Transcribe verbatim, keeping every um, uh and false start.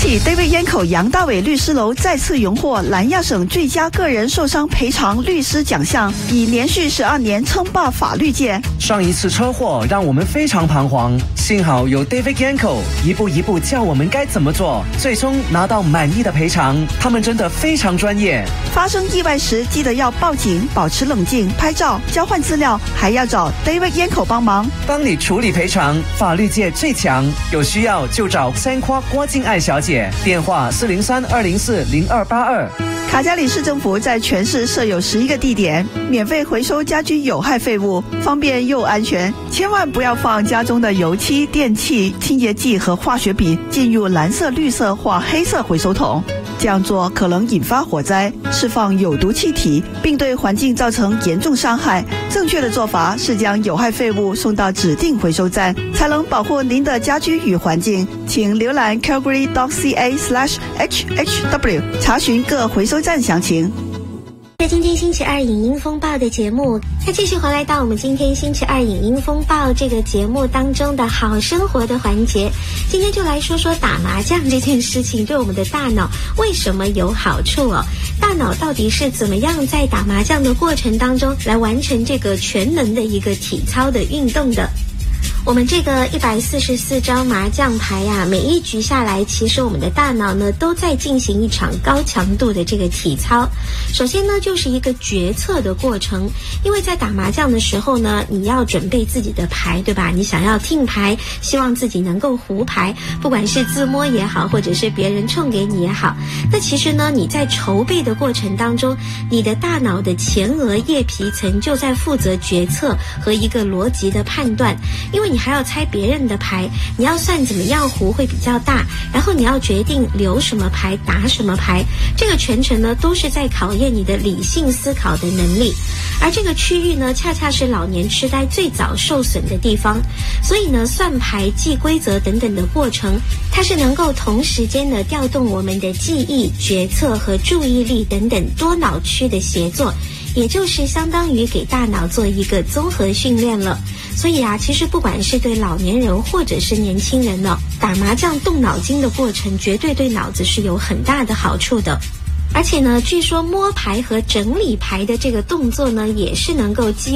起 David Yanko 杨大伟律师楼再次荣获南亚省最佳个人受伤赔偿律师奖项，已连续十二年称霸法律界。 上一次车祸让我们非常彷徨，幸好有 David Yanko 一步一步教我们该怎么做，最终拿到满意的赔偿。他们真的非常专业。 发生意外时记得要报警，保持冷静，拍照，交换资料，还要找 David Yanko 帮忙， 帮你处理赔偿。法律界最强，有需要就找三夸郭静爱小姐，电话四零三二零四零二八二。 卡加里市政府在全市设有十一个地点，免费回收家居有害废物，方便又安全。千万不要放家中的油漆、电器、清洁剂和化学品进入蓝色、绿色或黑色回收桶，这样做可能引发火灾，释放有毒气体，并对环境造成严重伤害。正确的做法是将有害废物送到指定回收站，才能保护您的家居与环境。请浏览 calgary dot c a slash h h w 查询各回收站详情。 在今天星期二影音风暴的节目，那继续回来到我们今天星期二影音风暴这个节目当中的好生活的环节。今天就来说说打麻将这件事情对我们的大脑为什么有好处哦？大脑到底是怎么样在打麻将的过程当中来完成这个全能的一个体操的运动的？我们这个一百四十四张麻将牌啊，每一局下来，其实我们的大脑呢都在进行一场高强度的这个体操。首先呢，就是一个决策的过程，因为在打麻将的时候呢，你要准备自己的牌，对吧？你想要听牌，希望自己能够胡牌，不管是自摸也好，或者是别人冲给你也好。那其实呢，你在筹备的过程当中，你的大脑的前额叶皮层就在负责决策和一个逻辑的判断，因为你还要猜别人的牌，你要算怎么样胡会比较大，然后你要决定留什么牌打什么牌，这个全程呢都是在考验你的理性思考的能力。而这个区域呢恰恰是老年痴呆最早受损的地方，所以呢算牌、记规则等等的过程，它是能够同时间的调动我们的记忆、决策和注意力等等多脑区的协作，也就是相当于给大脑做一个综合训练了。所以啊，其实不管是对老年人或者是年轻人呢，打麻将动脑筋的过程绝对对脑子是有很大的好处的。而且呢，据说摸牌和整理牌的这个动作呢，也是能够激